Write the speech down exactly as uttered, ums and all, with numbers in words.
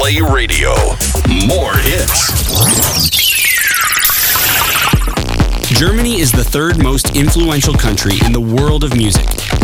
Play Radio. More hits. Germany is the third most influential country in the world of music.